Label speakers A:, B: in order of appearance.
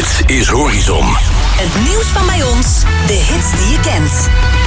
A: Dit is Horizon.
B: Het nieuws van bij ons, de hits die je kent.